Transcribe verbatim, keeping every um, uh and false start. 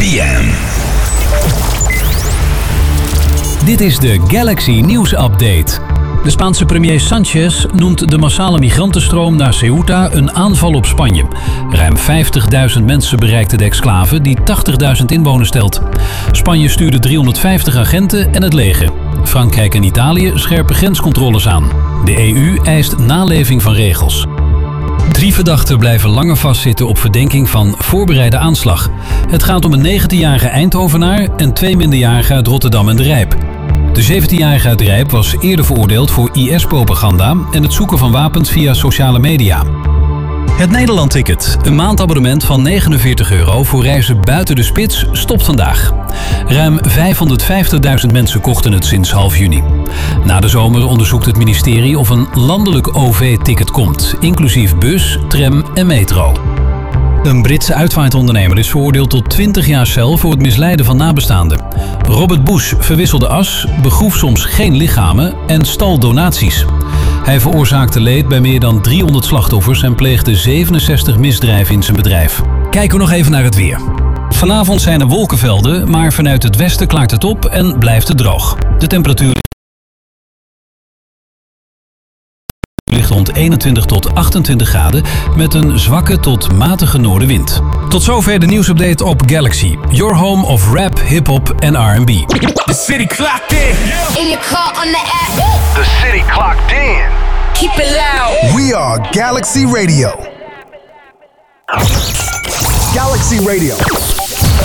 p m. Dit is de Galaxy Nieuws Update. De Spaanse premier Sanchez noemt de massale migrantenstroom naar Ceuta een aanval op Spanje. Ruim vijftigduizend mensen bereikte de exclave die tachtigduizend inwoners telt. Spanje stuurde driehonderdvijftig agenten en het leger. Frankrijk en Italië scherpen grenscontroles aan. De E U eist naleving van regels. Drie verdachten blijven langer vastzitten op verdenking van voorbereide aanslag. Het gaat om een negentienjarige Eindhovenaar en twee minderjarigen uit Rotterdam en de Rijp. De zeventienjarige uit de Rijp was eerder veroordeeld voor I S-propaganda en het zoeken van wapens via sociale media. Het Nederland-ticket, een maandabonnement van negenenveertig euro voor reizen buiten de spits, stopt vandaag. Ruim vijfhonderdvijftigduizend mensen kochten het sinds half juni. Na de zomer onderzoekt het ministerie of een landelijk O V-ticket komt, inclusief bus, tram en metro. Een Britse uitvaartondernemer is veroordeeld tot twintig jaar cel voor het misleiden van nabestaanden. Robert Bush verwisselde as, begroef soms geen lichamen en stal donaties. Hij veroorzaakte leed bij meer dan driehonderd slachtoffers en pleegde zevenenzestig misdrijven in zijn bedrijf. Kijken we nog even naar het weer. Vanavond zijn er wolkenvelden, maar vanuit het westen klaart het op en blijft het droog. De temperatuur ligt rond eenentwintig tot achtentwintig graden met een zwakke tot matige noordenwind. Tot zover de nieuwsupdate op Galaxy, your home of rap, hip-hop en R and B. The city clocked in. In your car on the app. The city clocked in. Keep it loud. We are Galaxy Radio. Galaxy Radio.